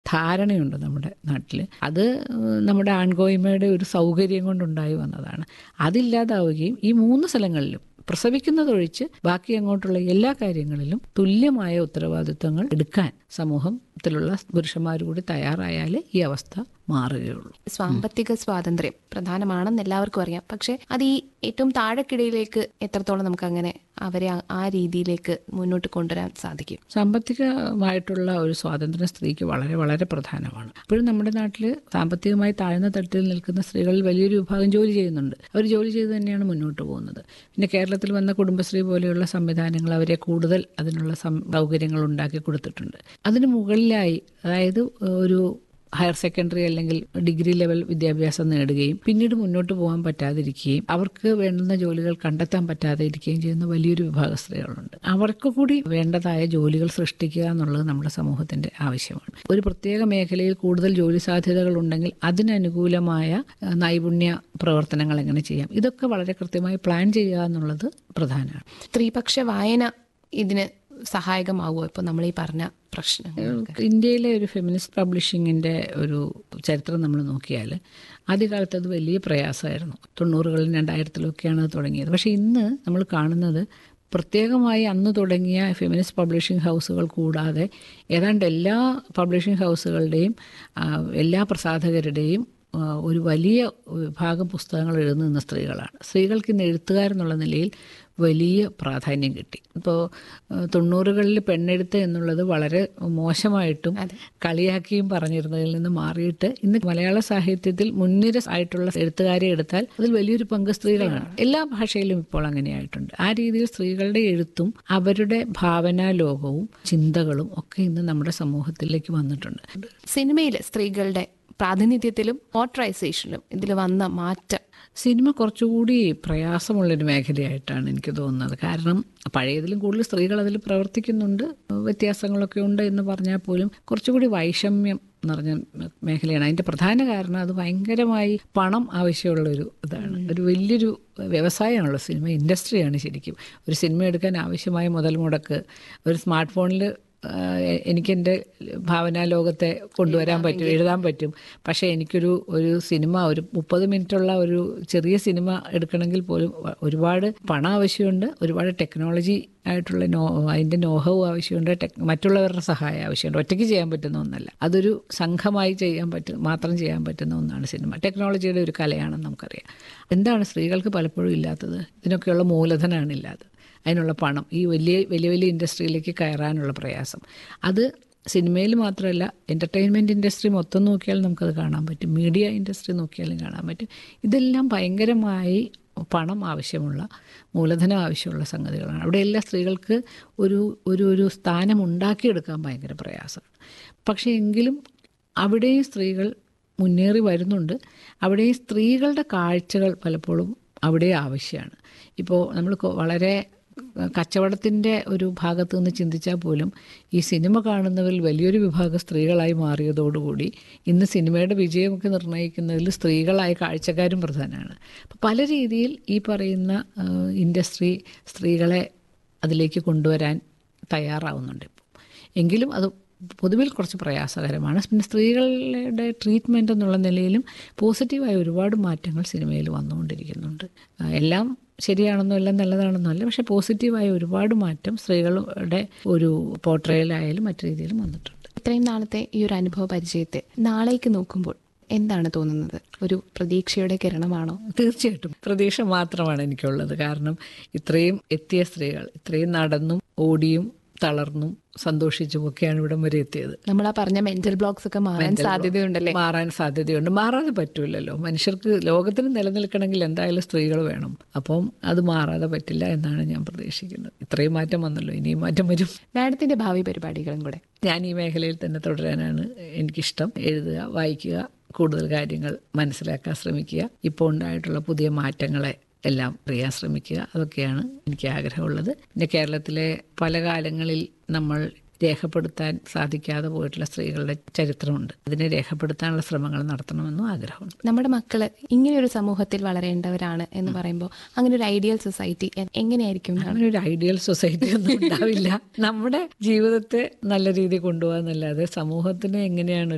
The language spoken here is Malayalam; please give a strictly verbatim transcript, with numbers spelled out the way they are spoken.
ധാരണയുണ്ട് നമ്മുടെ നാട്ടിൽ. അത് നമ്മുടെ ആൺകോയ്മയുടെ ഒരു സൗകര്യം കൊണ്ടുണ്ടായി വന്നതാണ്. അതില്ലാതാവുകയും ഈ മൂന്ന് സ്ഥലങ്ങളിലും പ്രസവിക്കുന്നതൊഴിച്ച് ബാക്കി അങ്ങോട്ടുള്ള എല്ലാ കാര്യങ്ങളിലും തുല്യമായ ഉത്തരവാദിത്വങ്ങൾ എടുക്കാൻ സമൂഹത്തിലുള്ള പുരുഷന്മാർ കൂടി തയ്യാറായാൽ ഈ അവസ്ഥ മാറുകയുള്ളൂ. സാമ്പത്തിക സ്വാതന്ത്ര്യം പ്രധാനമാണെന്ന് എല്ലാവർക്കും അറിയാം. പക്ഷെ അത് ഈ ഏറ്റവും താഴെക്കിടയിലേക്ക് എത്രത്തോളം നമുക്ക് അങ്ങനെ അവരെ ആ രീതിയിലേക്ക് മുന്നോട്ട് കൊണ്ടുവരാൻ സാധിക്കും? സാമ്പത്തികമായിട്ടുള്ള ഒരു സ്വാതന്ത്ര്യം സ്ത്രീക്ക് വളരെ വളരെ പ്രധാനമാണ്. ഇപ്പോഴും നമ്മുടെ നാട്ടിൽ സാമ്പത്തികമായി താഴ്ന്ന തട്ടിൽ നിൽക്കുന്ന സ്ത്രീകളിൽ വലിയൊരു വിഭാഗം ജോലി ചെയ്യുന്നുണ്ട്. അവർ ജോലി ചെയ്ത് തന്നെയാണ് മുന്നോട്ട് പോകുന്നത്. പിന്നെ കേരളത്തിൽ വന്ന കുടുംബശ്രീ പോലെയുള്ള സംവിധാനങ്ങൾ അവരെ കൂടുതൽ അതിനുള്ള സൗകര്യങ്ങൾ ഉണ്ടാക്കി കൊടുത്തിട്ടുണ്ട്. അതിന് മുകളിലായി, അതായത് ഒരു ഹയർ സെക്കൻഡറി അല്ലെങ്കിൽ ഡിഗ്രി ലെവൽ വിദ്യാഭ്യാസം നേടുകയും പിന്നീട് മുന്നോട്ട് പോകാൻ പറ്റാതിരിക്കുകയും അവർക്ക് വേണ്ടുന്ന ജോലികൾ കണ്ടെത്താൻ പറ്റാതെ ഇരിക്കുകയും ചെയ്യുന്ന വലിയൊരു വിഭാഗം സ്ത്രീകളുണ്ട്. അവർക്ക് കൂടി വേണ്ടതായ ജോലികൾ സൃഷ്ടിക്കുക എന്നുള്ളത് നമ്മുടെ സമൂഹത്തിന്റെ ആവശ്യമാണ്. ഒരു പ്രത്യേക മേഖലയിൽ കൂടുതൽ ജോലി സാധ്യതകൾ ഉണ്ടെങ്കിൽ അതിനനുകൂലമായ നൈപുണ്യ പ്രവർത്തനങ്ങൾ എങ്ങനെ ചെയ്യാം, ഇതൊക്കെ വളരെ കൃത്യമായി പ്ലാൻ ചെയ്യുക എന്നുള്ളത് പ്രധാനമാണ്. സ്ത്രീപക്ഷ വായന ഇതിന് സഹായകമാവുമോ? ഇപ്പോൾ നമ്മൾ ഈ പറഞ്ഞ പ്രശ്നങ്ങൾ ഇന്ത്യയിലെ ഒരു ഫെമിനിസ്റ്റ് പബ്ലിഷിങ്ങിൻ്റെ ഒരു ചരിത്രം നമ്മൾ നോക്കിയാൽ ആദ്യകാലത്ത് അത് വലിയ പ്രയാസമായിരുന്നു. തൊണ്ണൂറുകളിലും രണ്ടായിരത്തിലൊക്കെയാണ് അത് തുടങ്ങിയത്. പക്ഷേ ഇന്ന് നമ്മൾ കാണുന്നത് പ്രത്യേകമായി അന്ന് തുടങ്ങിയ ഫെമിനിസ്റ്റ് പബ്ലിഷിംഗ് ഹൗസുകൾ കൂടാതെ ഏതാണ്ട് എല്ലാ പബ്ലിഷിംഗ് ഹൗസുകളുടെയും എല്ലാ പ്രസാധകരുടെയും ഒരു വലിയ വിഭാഗം പുസ്തകങ്ങൾ എഴുതുന്ന സ്ത്രീകളാണ്. സ്ത്രീകൾക്ക് ഇന്ന് എഴുത്തുകാരെന്നുള്ള നിലയിൽ വലിയ പ്രാധാന്യം കിട്ടി. ഇപ്പോൾ തൊണ്ണൂറുകളിൽ പെണ്ണെഴുത്ത് എന്നുള്ളത് വളരെ മോശമായിട്ടും കളിയാക്കിയും പറഞ്ഞിരുന്നതിൽ നിന്ന് മാറിയിട്ട് ഇന്ന് മലയാള സാഹിത്യത്തിൽ മുൻനിര ആയിട്ടുള്ള എഴുത്തുകാരെ എടുത്താൽ അതിൽ വലിയൊരു പങ്ക് സ്ത്രീകളാണ്. എല്ലാ ഭാഷയിലും ഇപ്പോൾ അങ്ങനെയായിട്ടുണ്ട്. ആ രീതിയിൽ സ്ത്രീകളുടെ എഴുത്തും അവരുടെ ഭാവനാ ലോകവും ചിന്തകളും ഒക്കെ ഇന്ന് നമ്മുടെ സമൂഹത്തിലേക്ക് വന്നിട്ടുണ്ട്. സിനിമയിൽ സ്ത്രീകളുടെ പ്രാതിനിധ്യത്തിലും ഓട്ടറൈസേഷനിലും ഇതിൽ വന്ന മാറ്റം, സിനിമ കുറച്ചുകൂടി പ്രയാസമുള്ളൊരു മേഖലയായിട്ടാണ് എനിക്ക് തോന്നുന്നത്. കാരണം പഴയതിലും കൂടുതൽ സ്ത്രീകൾ അതിൽ പ്രവർത്തിക്കുന്നുണ്ട്, വ്യത്യാസങ്ങളൊക്കെ ഉണ്ട് എന്ന് പറഞ്ഞാൽ പോലും കുറച്ചുകൂടി വൈഷമ്യം നിറഞ്ഞ മേഖലയാണ്. അതിൻ്റെ പ്രധാന കാരണം അത് ഭയങ്കരമായി പണം ആവശ്യമുള്ളൊരു ഇതാണ്. ഒരു വലിയൊരു വ്യവസായമാണല്ലോ സിനിമ ഇൻഡസ്ട്രിയാണ് ശരിക്കും. ഒരു സിനിമ എടുക്കാൻ ആവശ്യമായ മുതൽ മുടക്ക് ഒരു സ്മാർട്ട് ഫോണിൽ എനിക്കെൻ്റെ ഭാവനാ ലോകത്തെ കൊണ്ടുവരാൻ പറ്റും, എഴുതാൻ പറ്റും. പക്ഷേ എനിക്കൊരു ഒരു സിനിമ ഒരു മുപ്പത് മിനിറ്റുള്ള ഒരു ചെറിയ സിനിമ എടുക്കണമെങ്കിൽ പോലും ഒരുപാട് പണം ആവശ്യമുണ്ട്, ഒരുപാട് ടെക്നോളജി ആയിട്ടുള്ള നോ അതിൻ്റെ നോഹവും ആവശ്യമുണ്ട്, ടെക് മറ്റുള്ളവരുടെ സഹായം ആവശ്യമുണ്ട്. ഒറ്റയ്ക്ക് ചെയ്യാൻ പറ്റുന്ന ഒന്നല്ല, അതൊരു സംഘമായി ചെയ്യാൻ പറ്റും മാത്രം ചെയ്യാൻ പറ്റുന്ന ഒന്നാണ് സിനിമ. ടെക്നോളജിയുടെ ഒരു കലയാണെന്ന് നമുക്കറിയാം. എന്താണ് സ്ത്രീകൾക്ക് പലപ്പോഴും ഇല്ലാത്തത്? ഇതിനൊക്കെയുള്ള മൂലധനമാണ് ഇല്ലാത്തത്, അതിനുള്ള പണം, ഈ വലിയ വലിയ വലിയ ഇൻഡസ്ട്രിയിലേക്ക് കയറാനുള്ള പ്രയാസം. അത് സിനിമയിൽ മാത്രമല്ല, എൻ്റർടൈൻമെൻറ്റ് ഇൻഡസ്ട്രി മൊത്തം നോക്കിയാൽ നമുക്കത് കാണാൻ പറ്റും, മീഡിയ ഇൻഡസ്ട്രി നോക്കിയാലും കാണാൻ പറ്റും. ഇതെല്ലാം ഭയങ്കരമായി പണം ആവശ്യമുള്ള, മൂലധനം ആവശ്യമുള്ള സംഗതികളാണ്. അവിടെ എല്ലാ സ്ത്രീകൾക്ക് ഒരു ഒരു ഒരു സ്ഥാനം ഉണ്ടാക്കിയെടുക്കാൻ ഭയങ്കര പ്രയാസമാണ്. പക്ഷേ എങ്കിലും അവിടെയും സ്ത്രീകൾ മുന്നേറി വരുന്നുണ്ട്. അവിടെയും സ്ത്രീകളുടെ കാഴ്ചകൾ പലപ്പോഴും അവിടെ ആവശ്യമാണ്. ഇപ്പോൾ നമ്മൾ വളരെ കച്ചവടത്തിൻ്റെ ഒരു ഭാഗത്തു നിന്ന് ചിന്തിച്ചാൽ പോലും ഈ സിനിമ കാണുന്നവരിൽ വലിയൊരു വിഭാഗം സ്ത്രീകളായി മാറിയതോടുകൂടി ഇന്ന് സിനിമയുടെ വിജയമൊക്കെ നിർണ്ണയിക്കുന്നതിൽ സ്ത്രീകളായ കാഴ്ചക്കാരും പ്രധാനമാണ്. അപ്പോൾ പല രീതിയിൽ ഈ പറയുന്ന ഇൻഡസ്ട്രി സ്ത്രീകളെ അതിലേക്ക് കൊണ്ടുവരാൻ തയ്യാറാവുന്നുണ്ട് ഇപ്പോൾ. എങ്കിലും അത് പൊതുവിൽ കുറച്ച് പ്രയാസകരമാണ്. പിന്നെ സ്ത്രീകളുടെ ട്രീറ്റ്മെൻറ്റ് എന്നുള്ള നിലയിലും പോസിറ്റീവായ ഒരുപാട് മാറ്റങ്ങൾ സിനിമയിൽ വന്നുകൊണ്ടിരിക്കുന്നുണ്ട്. എല്ലാം ശരിയാണെന്നോ എല്ലാം നല്ലതാണെന്നോ അല്ല, പക്ഷേ പോസിറ്റീവായ ഒരുപാട് മാറ്റം സ്ത്രീകളുടെ ഒരു പോർട്രയലായാലും മറ്റു രീതിയിലും വന്നിട്ടുണ്ട്. ഇത്രയും നാളത്തെ ഈ ഒരു അനുഭവ പരിചയത്തെ നാളേക്ക് നോക്കുമ്പോൾ എന്താണ് തോന്നുന്നത്? ഒരു പ്രതീക്ഷയുടെ കിരണമാണോ? തീർച്ചയായിട്ടും പ്രതീക്ഷ മാത്രമാണ് എനിക്കുള്ളത്. കാരണം ഇത്രയും എത്തിയ സ്ത്രീകൾ ഇത്രയും നടന്നും ഓടിയും തളർന്നും സന്തോഷിച്ചും ഒക്കെയാണ് ഇവിടം വരെ എത്തിയത്. നമ്മൾ ആ പറഞ്ഞ മെന്റൽ ബ്ലോക്സ് ഒക്കെ മാറാൻ സാധ്യതയുണ്ടല്ലേ? മാറാൻ സാധ്യതയുണ്ട്. മാറാതെ പറ്റൂലല്ലോ. മനുഷ്യർക്ക് ലോകത്തിന് നിലനിൽക്കണമെങ്കിൽ എന്തായാലും സ്ത്രീകൾ വേണം. അപ്പം അത് മാറാതെ പറ്റില്ല എന്നാണ് ഞാൻ പ്രതീക്ഷിക്കുന്നത്. ഇത്രയും മാറ്റം വന്നല്ലോ, ഇനിയും മാറ്റം വരും. മാഡത്തിന്റെ ഭാവി പരിപാടികളും കൂടെ? ഞാൻ ഈ മേഖലയിൽ തന്നെ തുടരാനാണ് എനിക്കിഷ്ടം. എഴുതുക, വായിക്കുക, കൂടുതൽ കാര്യങ്ങൾ മനസ്സിലാക്കാൻ ശ്രമിക്കുക, ഇപ്പോൾ ഉണ്ടായിട്ടുള്ള പുതിയ മാറ്റങ്ങളെ എല്ലാം അറിയാൻ ശ്രമിക്കുക. അതൊക്കെയാണ് എനിക്ക് ആഗ്രഹമുള്ളത്. പിന്നെ കേരളത്തിലെ പല കാലങ്ങളിൽ നമ്മൾ രേഖപ്പെടുത്താൻ സാധിക്കാതെ പോയിട്ടുള്ള സ്ത്രീകളുടെ ചരിത്രമുണ്ട്. അതിനെ രേഖപ്പെടുത്താനുള്ള ശ്രമങ്ങൾ നടത്തണമെന്നും ആഗ്രഹമുണ്ട്. നമ്മുടെ മക്കള് ഇങ്ങനെയൊരു സമൂഹത്തിൽ വളരേണ്ടവരാണ് എന്ന് പറയുമ്പോൾ അങ്ങനെ ഒരു ഐഡിയൽ സൊസൈറ്റി എങ്ങനെയായിരിക്കും? അങ്ങനെ ഒരു ഐഡിയൽ സൊസൈറ്റി ഒന്നും ഉണ്ടാവില്ല. നമ്മുടെ ജീവിതത്തെ നല്ല രീതിയിൽ കൊണ്ടുപോകാന്നല്ലാതെ സമൂഹത്തിന് എങ്ങനെയാണ്